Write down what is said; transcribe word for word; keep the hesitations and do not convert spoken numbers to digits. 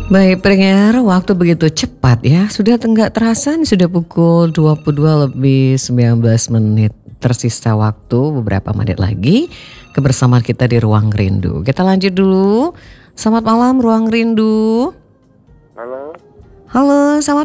Baik pendengar, waktu begitu cepat ya. Sudah enggak terasa nih, sudah pukul dua puluh dua lebih sembilan belas menit. Tersisa waktu beberapa menit lagi kebersamaan kita di Ruang Rindu. Kita lanjut dulu. Selamat malam Ruang Rindu. Halo. Halo, selamat